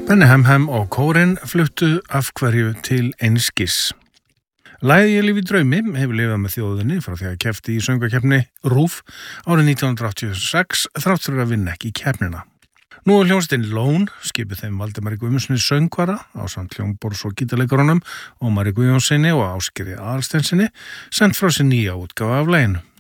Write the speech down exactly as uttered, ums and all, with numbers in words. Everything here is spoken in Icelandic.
Benny Hem og kórinn fluttu Af hverju til einskis. Lagið Ég lifi í draumi hefur lifað með þjóðinni frá því að keppti í söngvakeppni RÚV árið nítján hundruð áttatíu og sex þrátt fyrir að vinna ekki keppnina. Nú er hljómsveitin Lón skipið þeim Valdimari Guðmundssyni söngvara ásamt hljómborðs- og gítarleikurunum Ómari Guðjónssyni og Ásgeiri Aðalsteinssyni sent frá sér nýja útgáfu af laginu.